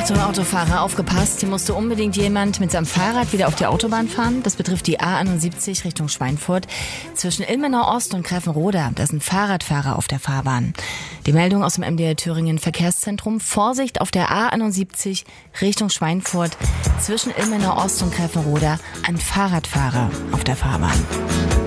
Achtung Autofahrer, aufgepasst, hier musste unbedingt jemand mit seinem Fahrrad wieder auf die Autobahn fahren. Das betrifft die A71 Richtung Schweinfurt. Zwischen Ilmenau Ost und Greifenroda, da sind Fahrradfahrer auf der Fahrbahn. Die Meldung aus dem MDR Thüringen Verkehrszentrum. Vorsicht auf der A71 Richtung Schweinfurt. Zwischen Ilmenau Ost und Greifenroda, ein Fahrradfahrer auf der Fahrbahn.